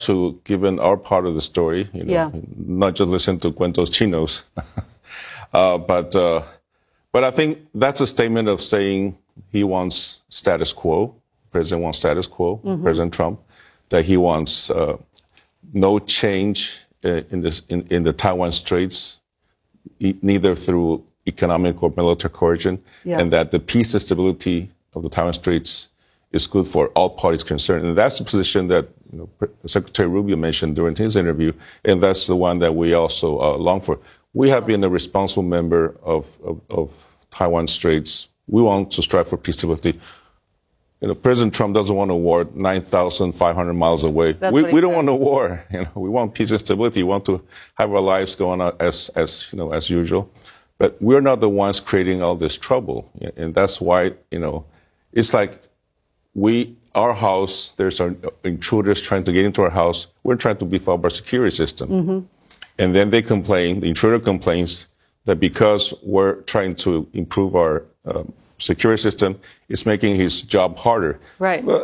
to give in our part of the story, not just listen to Cuentos Chinos. But I think that's a statement of saying he wants status quo. President wants status quo, President Trump, that he wants no change in the Taiwan Straits, neither through economic or military coercion, and that the peace and stability of the Taiwan Straits is good for all parties concerned. And that's the position that Secretary Rubio mentioned during his interview, and that's the one that we also long for. We have been a responsible member of Taiwan Straits. We want to strive for peace and stability. President Trump doesn't want a war 9,500 miles away. We don't want a war. We want peace and stability. We want to have our lives going on as usual. But we're not the ones creating all this trouble, and that's why it's like our house. There's intruders trying to get into our house. We're trying to beef up our security system, and then they complain. The intruder complains that because we're trying to improve our security system, it's making his job harder. Right. No,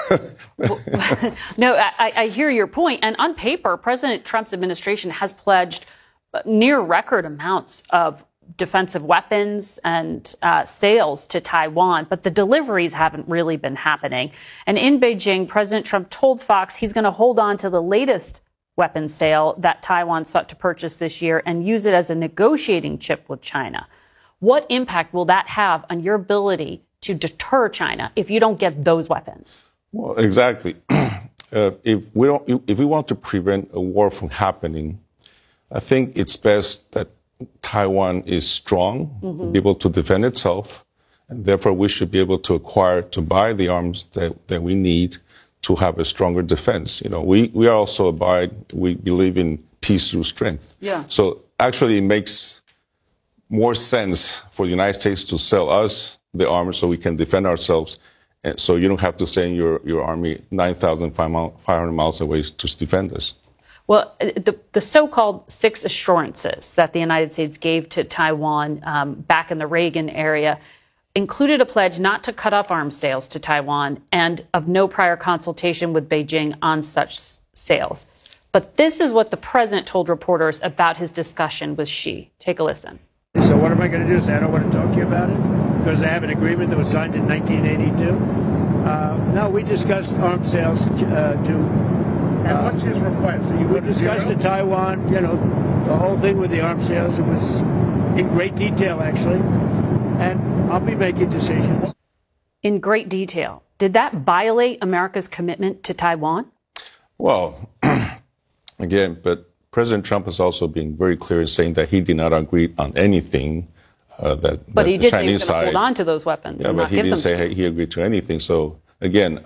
I hear your point. And on paper, President Trump's administration has pledged near record amounts of defensive weapons and sales to Taiwan, but the deliveries haven't really been happening. And in Beijing, President Trump told Fox he's going to hold on to the latest weapons sale that Taiwan sought to purchase this year and use it as a negotiating chip with China. What impact will that have on your ability to deter China if you don't get those weapons? Well, exactly. If we want to prevent a war from happening, I think it's best that Taiwan is strong, be able to defend itself, and therefore we should be able to buy the arms that we need to have a stronger defense. We also we believe in peace through strength. Yeah. So actually it makes more sense for the United States to sell us the arms so we can defend ourselves, and so you don't have to send your army 9,500 miles away to defend us. Well, the so-called 6 assurances that the United States gave to Taiwan back in the Reagan era included a pledge not to cut off arms sales to Taiwan and of no prior consultation with Beijing on such sales. But this is what the president told reporters about his discussion with Xi. Take a listen. So what am I going to do? Say I don't want to talk to you about it because I have an agreement that was signed in 1982? No, we discussed arms sales and what's his request? We discussed to Taiwan, the whole thing with the arms sales. It was in great detail, actually. And I'll be making decisions. In great detail. Did that violate America's commitment to Taiwan? Well, again, but President Trump has also been very clear in saying that he did not agree on anything But he the did Chinese say he was going side. to hold on to those weapons. Yeah, but he didn't say he agreed to anything. So again,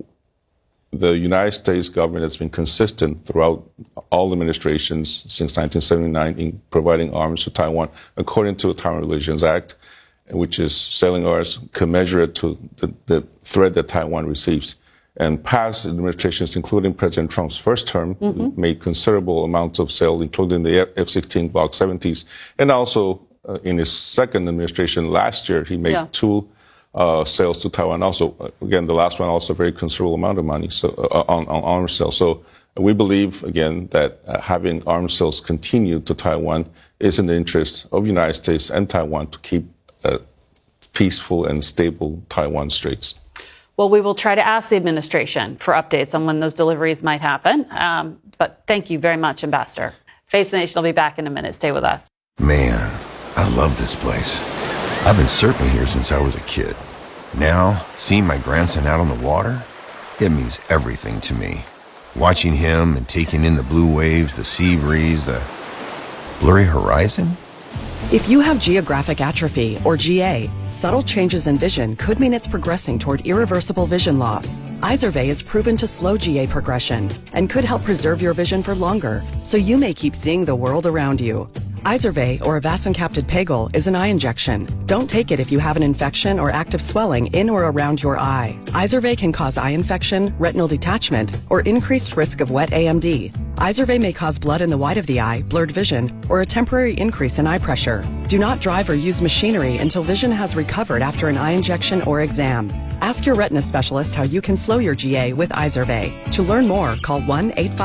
the United States government has been consistent throughout all administrations since 1979 in providing arms to Taiwan according to the Taiwan Relations Act, which is selling arms commensurate to the threat that Taiwan receives. And past administrations, including President Trump's first term, made considerable amounts of sales, including the F-16 Block 70s. And also in his second administration last year, he made 2 sales to Taiwan. Also, again, the last one also a very considerable amount of money on arms sales. So we believe, again, that having arms sales continue to Taiwan is in the interest of the United States and Taiwan to keep peaceful and stable Taiwan Straits. Well, we will try to ask the administration for updates on when those deliveries might happen. But thank you very much, Ambassador. Face the Nation will be back in a minute. Stay with us. Man, I love this place. I've been surfing here since I was a kid. Now, seeing my grandson out on the water, it means everything to me. Watching him and taking in the blue waves, the sea breeze, the blurry horizon. If you have geographic atrophy, or GA, subtle changes in vision could mean it's progressing toward irreversible vision loss. Izervay is proven to slow GA progression and could help preserve your vision for longer, so you may keep seeing the world around you. Izervay, or avacincaptad pegol, is an eye injection. Don't take it if you have an infection or active swelling in or around your eye. Izervay can cause eye infection, retinal detachment, or increased risk of wet AMD. Izervay may cause blood in the white of the eye, blurred vision, or a temporary increase in eye pressure. Do not drive or use machinery until vision has recovered after an eye injection or exam. Ask your retina specialist how you can slow your GA with Izervay. To learn more, call 1-855